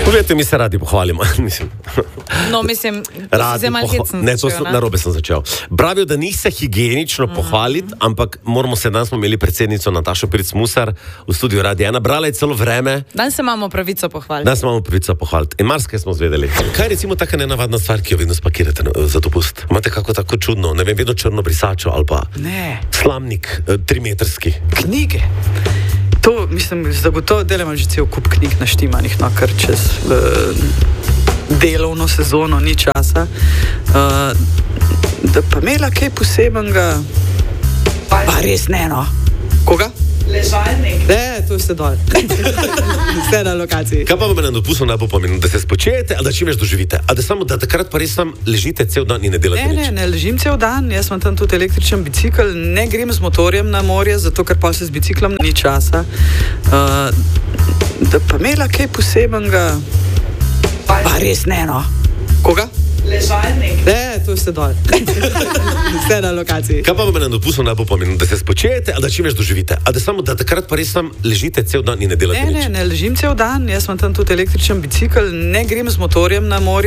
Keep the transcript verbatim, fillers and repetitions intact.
Poglejte, mi se radi pohvalimo. mislim. No, mislim, da se malo hecno Ne, to sem, narobe sem začel. Pravijo, da ni se higienično mm. pohvaliti, ampak moramo se, danes smo imeli predsednico Natašo Pirc-Musar v studiu Radia ena, brala je celo vreme. Danes se imamo pravico pohvaliti. Danes imamo pravico pohvaliti. In marsikaj smo zvedeli. Kaj je recimo taka nenavadna stvar, ki jo vedno spakirate za dopust? Imate kako tako čudno, ne vem, vedno črno brisačo ali pa ne. Slamnik, trimetrski. Knjige. To, mislim, zagotovo delamo že cel kup knjig naštimanih, no, kar čez uh, delovno sezono ni časa. Uh, da pa imela kaj posebenega, pa res ne, no. Koga? Ležalnik. Ne, to je vse dol. Vse na lokaciji. Kaj pa vam na dopustu najbolj pomeni? Da se spočijete, ali da čim več doživite? Ali da samo, da takrat pa res tam ležite cel dan in ne delate ne, nič? Ne, ne, ne ležim cel dan. Jaz imam tam tudi električen bicikl. Ne grem z motorjem na morje, zato ker pa se z biciklom ni časa. Uh, da pa imela kaj posebenega, pa res ne, no. Koga? Ležalnik. Ne, to je vse dol. Vse na lokaciji. Kaj pa vam na dopustu najbolj pomeni? Da se spočijete, ali da čim več doživite? Ali da samo, da takrat pa res tam ležite cel dan in ne delate ne, nič? Ne, ne, ne ležim cel dan. Jaz imam tam tudi električen bicikl. Ne grem z motorjem na morje.